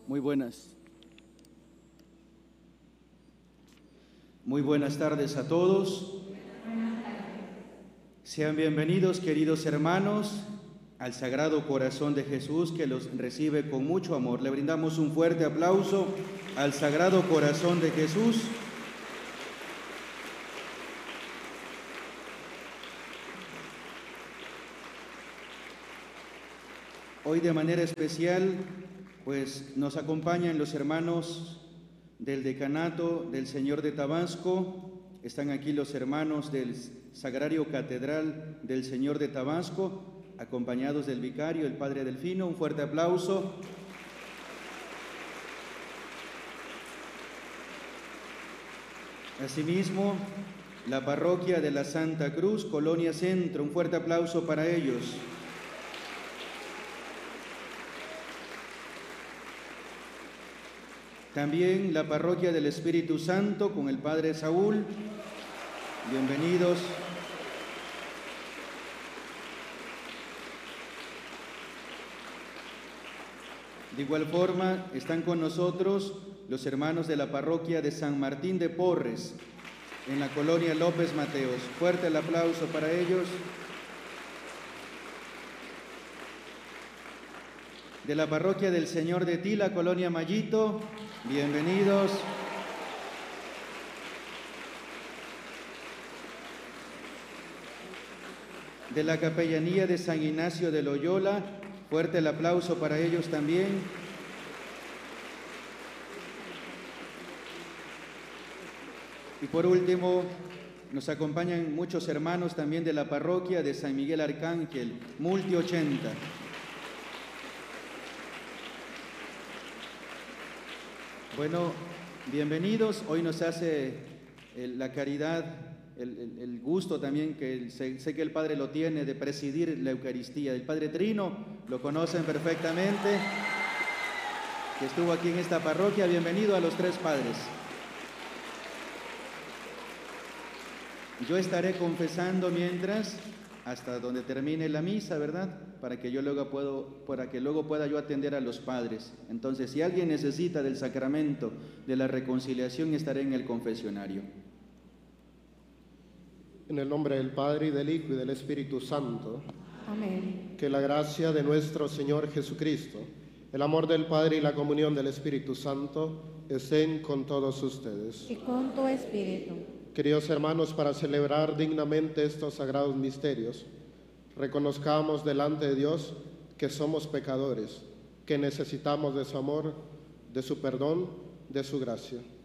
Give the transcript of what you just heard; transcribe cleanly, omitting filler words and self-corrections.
Muy buenas. Muy buenas tardes a todos. Sean bienvenidos, queridos hermanos, al Sagrado Corazón de Jesús, que los recibe con mucho amor. Le brindamos un fuerte aplauso al Sagrado Corazón de Jesús. Hoy de manera especial, pues nos acompañan los hermanos del Decanato del Señor de Tabasco. Están aquí los hermanos del Sagrario Catedral del Señor de Tabasco, acompañados del vicario, el Padre Delfino. Un fuerte aplauso. Asimismo, la parroquia de la Santa Cruz, Colonia Centro. Un fuerte aplauso para ellos. También la parroquia del Espíritu Santo con el Padre Saúl. Bienvenidos. De igual forma, están con nosotros los hermanos de la parroquia de San Martín de Porres, en la colonia López Mateos. Fuerte el aplauso para ellos. De la parroquia del Señor de Tila, colonia Mallito, bienvenidos. De la capellanía de San Ignacio de Loyola, fuerte el aplauso para ellos también. Y por último, nos acompañan muchos hermanos también de la parroquia de San Miguel Arcángel, Multi 80. Bueno, bienvenidos. Hoy nos hace la caridad, el gusto también, que sé que el Padre lo tiene, de presidir la Eucaristía. El Padre Trino, lo conocen perfectamente, que estuvo aquí en esta parroquia. Bienvenido a los tres padres. Yo estaré confesando mientras, hasta donde termine la misa, ¿verdad? Para que luego pueda yo atender a los padres. Entonces, si alguien necesita del sacramento de la reconciliación, estaré en el confesionario. En el nombre del Padre, y del Hijo, y del Espíritu Santo. Amén. Que la gracia de nuestro Señor Jesucristo, el amor del Padre y la comunión del Espíritu Santo estén con todos ustedes. Y con tu espíritu. Queridos hermanos, para celebrar dignamente estos sagrados misterios, reconozcamos delante de Dios que somos pecadores, que necesitamos de su amor, de su perdón, de su gracia.